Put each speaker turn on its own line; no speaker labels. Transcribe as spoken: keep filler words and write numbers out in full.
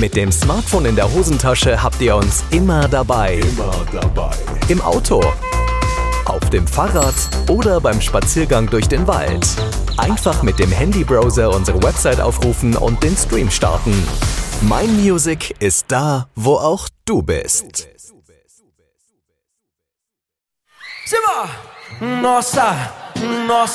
Mit dem Smartphone in der Hosentasche habt ihr uns immer dabei.
Immer dabei.
Im Auto, auf dem Fahrrad oder beim Spaziergang durch den Wald. Einfach mit dem Handybrowser unsere Website aufrufen und den Stream starten. Mein Music ist da, wo auch du bist.
Simba! Nossa, nossa.